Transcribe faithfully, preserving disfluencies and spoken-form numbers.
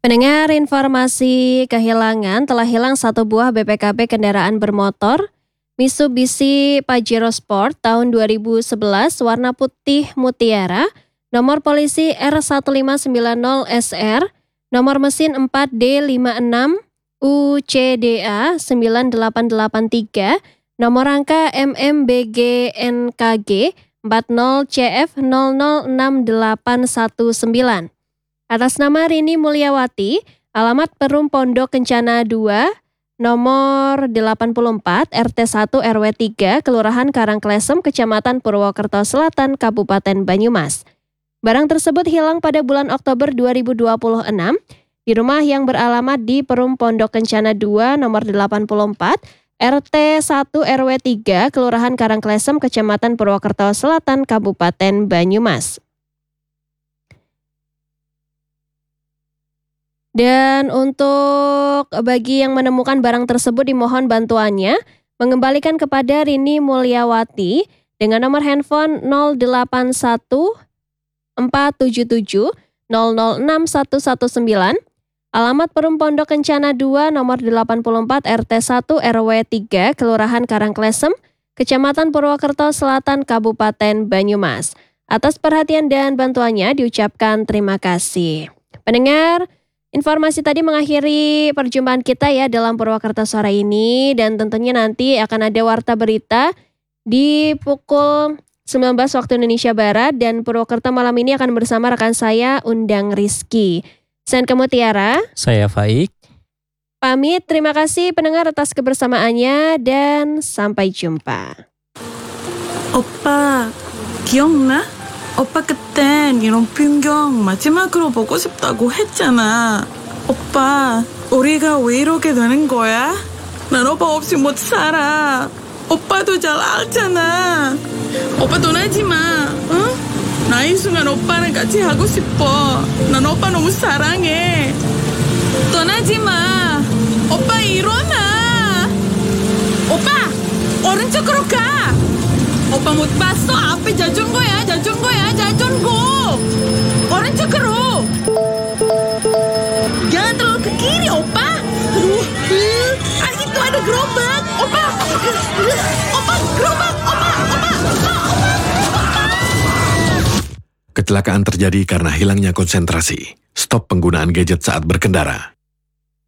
Pendengar, informasi kehilangan telah hilang satu buah B P K B kendaraan bermotor Mitsubishi Pajero Sport tahun dua ribu sebelas warna putih mutiara, nomor polisi R satu lima sembilan nol S R, nomor mesin empat D lima enam U C D A sembilan delapan delapan tiga, nomor rangka M M B G N K G empat nol C F nol nol enam delapan satu sembilan. Atas nama Rini Mulyawati, alamat Perum Pondok Kencana dua, nomor delapan puluh empat, R T satu R W tiga, Kelurahan Karangklesem, Kecamatan Purwokerto Selatan, Kabupaten Banyumas. Barang tersebut hilang pada bulan Oktober dua ribu dua puluh enam di rumah yang beralamat di Perum Pondok Kencana dua, nomor delapan puluh empat, R T satu R W tiga, Kelurahan Karangklesem, Kecamatan Purwokerto Selatan, Kabupaten Banyumas. Dan untuk bagi yang menemukan barang tersebut dimohon bantuannya mengembalikan kepada Rini Mulyawati dengan nomor handphone nol delapan satu empat tujuh tujuh nol nol enam satu satu sembilan, alamat Perum Pondok Kencana dua, nomor delapan puluh empat, R T satu R W tiga, Kelurahan Karangklesem, Kecamatan Purwokerto Selatan, Kabupaten Banyumas. Atas perhatian dan bantuannya diucapkan terima kasih. Pendengar, informasi tadi mengakhiri perjumpaan kita ya dalam Purwokerto sore ini, dan tentunya nanti akan ada warta berita di pukul sembilan belas waktu Indonesia Barat, dan Purwokerto malam ini akan bersama rekan saya Undang Rizky. Saya kamu Tiara. Saya Faik. Pamit, terima kasih pendengar atas kebersamaannya dan sampai jumpa. 오빠, 기억나? 오빠 그땐 이런 풍경 마지막으로 보고 싶다고 했잖아. 오빠, 우리가 왜 이러게 되는 거야? 난 오빠 없이 못 살아. 오빠도 잘 알잖아. 오빠 떠나지 마, 응? 나 이 순간 오빠랑 같이 하고 싶어. 난 오빠 너무 사랑해. 떠나지 마. 오빠 일어나. 오빠, 오른쪽으로 가. 오빠 못 봤어? 앞에 자전거야, 자전거야, 자전거. 오른쪽으로. Jangan terlalu ke kiri, opa. Aduh, ah, itu ada gerobak. Opa, opa, gerobak, opa, opa, opa, opa, opa. Kecelakaan terjadi karena hilangnya konsentrasi. Stop penggunaan gadget saat berkendara.